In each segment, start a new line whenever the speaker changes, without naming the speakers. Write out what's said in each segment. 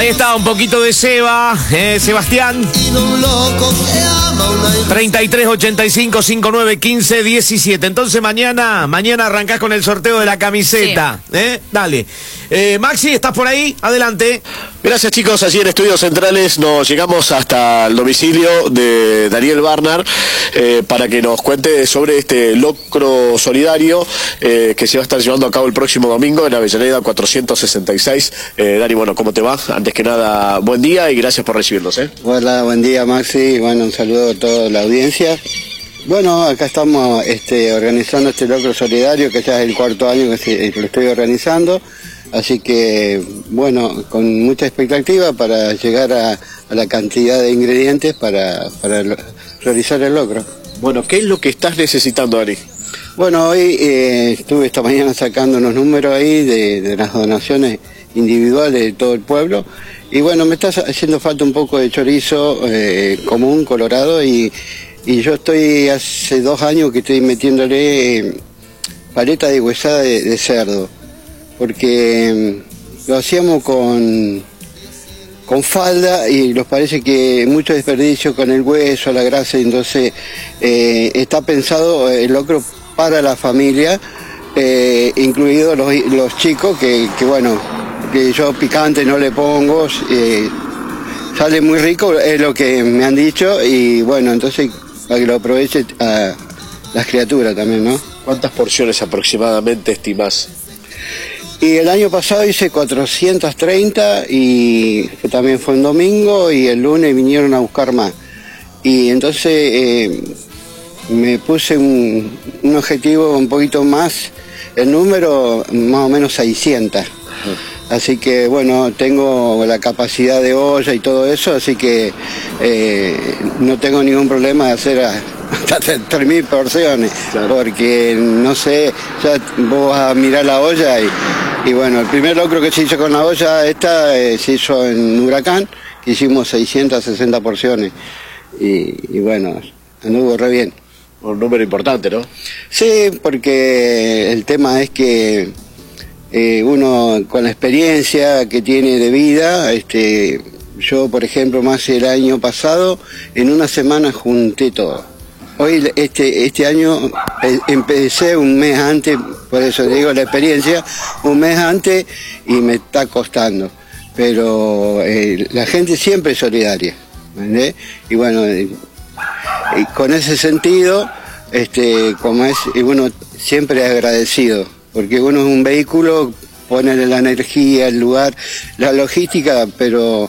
Ahí está, un poquito de Seba, Sebastián. 33 85 59 15 17. Entonces mañana arrancás con el sorteo de la camiseta. Sí. Dale. Maxi, ¿estás por ahí? Adelante.
Gracias, chicos. Allí en Estudios Centrales nos llegamos hasta el domicilio de Daniel Barnard para que nos cuente sobre este locro solidario que se va a estar llevando a cabo el próximo domingo en Avellaneda 466. Dani, bueno, ¿cómo te va? Antes que nada, buen día y gracias por recibirnos.
Hola, buen día, Maxi. Bueno, un saludo a toda la audiencia. Bueno, acá estamos organizando este locro solidario, que ya es el cuarto año que lo estoy organizando. Así que, bueno, con mucha expectativa para llegar a la cantidad de ingredientes para realizar el locro.
Bueno, ¿qué es lo que estás necesitando, Dani?
Bueno, hoy estuve esta mañana sacando unos números ahí de las donaciones individuales de todo el pueblo. Y bueno, me está haciendo falta un poco de chorizo común, colorado, y yo estoy hace 2 años que estoy metiéndole paleta de huesada de cerdo. Porque lo hacíamos con falda y nos parece que mucho desperdicio con el hueso, la grasa, entonces está pensado el locro para la familia, incluidos los chicos, que bueno, que yo picante no le pongo, sale muy rico, es lo que me han dicho, y bueno, entonces para que lo aproveche a las criaturas también, ¿no?
¿Cuántas porciones aproximadamente estimás?
Y el año pasado hice 430 y también fue un domingo, y el lunes vinieron a buscar más. Y entonces me puse un objetivo un poquito más, el número más o menos 600. Así que bueno, tengo la capacidad de olla y todo eso, así que no tengo ningún problema de hacer hasta 3.000 porciones, claro. Porque no sé, ya vos vas a mirar la olla y bueno, el primer locro que se hizo con la olla esta se hizo en Huracán, que hicimos 660 porciones y bueno, anduvo re bien.
Un número importante, ¿no?
Sí, porque el tema es que uno con la experiencia que tiene de vida, yo por ejemplo más el año pasado, en una semana junté todo. Hoy este año empecé un mes antes, por eso digo la experiencia, un mes antes, y me está costando. Pero la gente siempre es solidaria, ¿entendés? Y bueno, con ese sentido, como es, uno siempre es agradecido, porque uno es un vehículo, ponerle la energía, el lugar, la logística, pero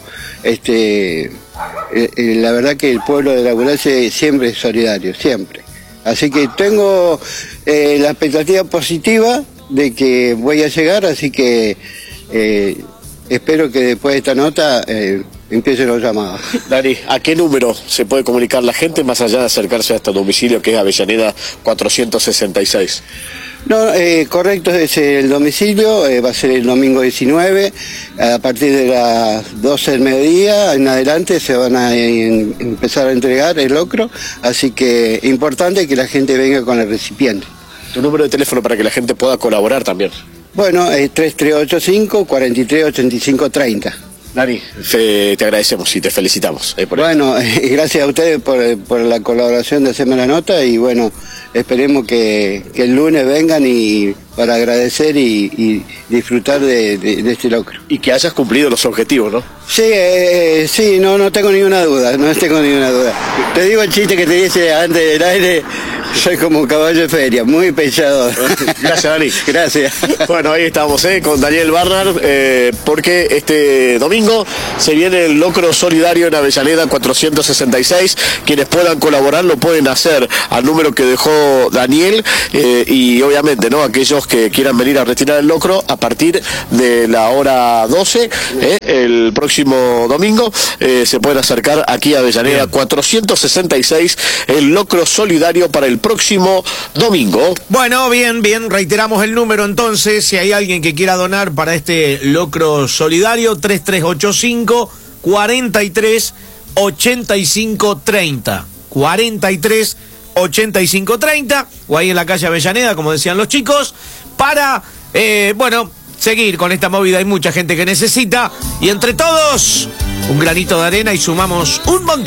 la verdad que el pueblo de La Culache siempre es solidario, siempre. Así que tengo la expectativa positiva de que voy a llegar, así que espero que después de esta nota empiecen los llamados.
Dani, ¿a qué número se puede comunicar la gente más allá de acercarse a este domicilio que es Avellaneda 466?
No, correcto, es el domicilio, va a ser el domingo 19, a partir de las 12 del mediodía en adelante se van a empezar a entregar el locro, así que importante que la gente venga con el recipiente.
¿Tu número de teléfono para que la gente pueda colaborar también?
Bueno, es 3385 43 85 30.
Dani, te agradecemos y te felicitamos.
Bueno, gracias a ustedes por la colaboración de hacerme la nota, y bueno, esperemos que el lunes vengan y para agradecer y disfrutar de este locro.
Y que hayas cumplido los objetivos, ¿no?
Sí, no tengo ninguna duda, Te digo el chiste que te dije antes del aire, soy como un caballo de feria, muy pechador.
Gracias, Dani.
Gracias.
Bueno, ahí estamos con Daniel Barnard, porque este domingo se viene el locro solidario en Avellaneda 466. Quienes puedan colaborar lo pueden hacer al número que dejó Daniel, y obviamente, ¿no?, aquellos que quieran venir a retirar el locro a partir de la hora 12, el próximo domingo, se pueden acercar aquí a Avellaneda 466, el locro solidario para el próximo domingo.
Bueno, bien, reiteramos el número entonces, si hay alguien que quiera donar para este locro solidario, 3385 43 85 30, 43 85 30, o ahí en la calle Avellaneda, como decían los chicos, para, seguir con esta movida. Hay mucha gente que necesita y entre todos un granito de arena y sumamos un montón.